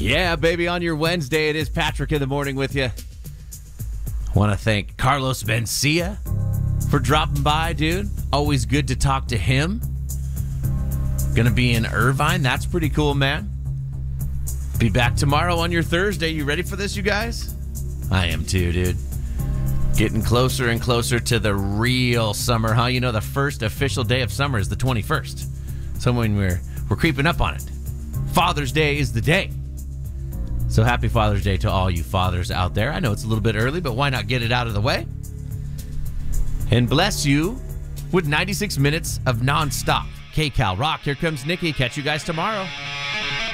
Yeah, baby, on your Wednesday, it is Patrick in the morning with you. Want to thank Carlos Mencia for dropping by, dude. Always good to talk to him. Gonna be in Irvine. That's pretty cool, man. Be back tomorrow on your Thursday. You ready for this, you guys? I am too, dude. Getting closer and closer to the real summer, huh? You know, the first official day of summer is the 21st. So when we're creeping up on it. Father's Day is the day. So happy Father's Day to all you fathers out there. I know it's a little bit early, but why not get it out of the way? And bless you with 96 minutes of nonstop KCal rock. Here comes Nikki. Catch you guys tomorrow.